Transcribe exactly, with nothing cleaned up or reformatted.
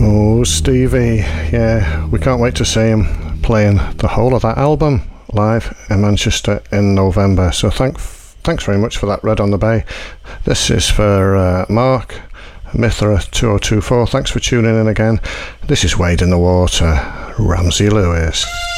Oh, Stevie, yeah, we can't wait to see him playing the whole of that album live in Manchester in November. So thank, thanks very much for that, Red on the Bay. This is for uh, Mark, Mithra two oh two four. Thanks for tuning in again. This is Wade in the Water, Ramsey Lewis.